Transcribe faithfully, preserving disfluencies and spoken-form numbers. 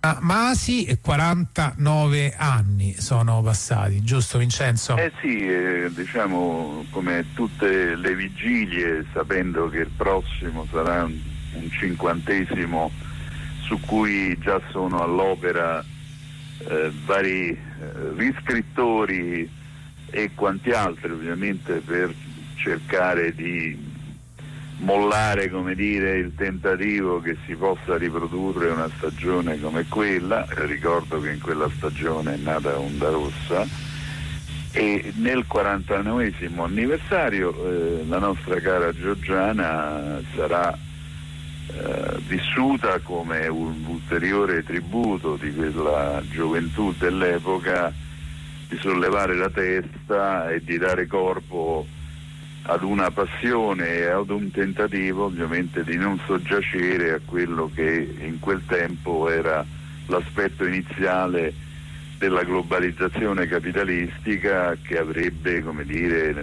a Masi e quarantanove anni sono passati, giusto Vincenzo? Eh sì, eh, diciamo come tutte le vigilie, sapendo che il prossimo sarà un, un cinquantesimo su cui già sono all'opera eh, vari eh, riscrittori e quanti altri, ovviamente, per cercare di mollare, come dire, il tentativo che si possa riprodurre una stagione come quella. Ricordo che in quella stagione è nata Onda Rossa, e nel quarantanovesimo anniversario eh, la nostra cara Giorgiana sarà eh, vissuta come un ulteriore tributo di quella gioventù dell'epoca, di sollevare la testa e di dare corpo ad una passione e ad un tentativo, ovviamente, di non soggiacere a quello che in quel tempo era l'aspetto iniziale della globalizzazione capitalistica, che avrebbe, come dire,